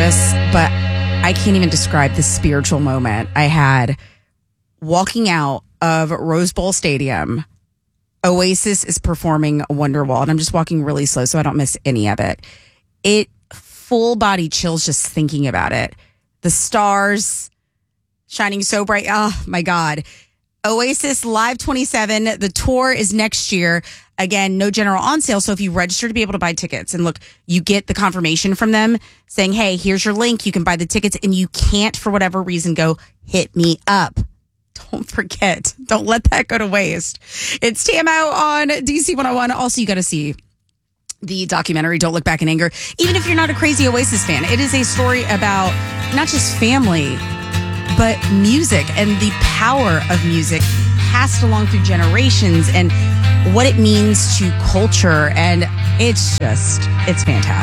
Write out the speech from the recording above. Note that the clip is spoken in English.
this, but I can't even describe the spiritual moment I had walking out of Rose Bowl Stadium. Oasis is performing Wonderwall, and I'm just walking really slow so I don't miss any of it. It full body chills just thinking about it. The stars shining so bright. Oh my God. Oasis Live 27. The tour is next year. Again, no general on sale. So if you register to be able to buy tickets, and look, you get the confirmation from them saying, hey, here's your link. You can buy the tickets, and you can't, for whatever reason, go hit me up. Don't forget. Don't let that go to waste. It's TMO on DC 101. Also, you got to see the documentary Don't Look Back in Anger. Even if you're not a crazy Oasis fan, it is a story about not just family, but music and the power of music passed along through generations and what it means to culture. And it's fantastic.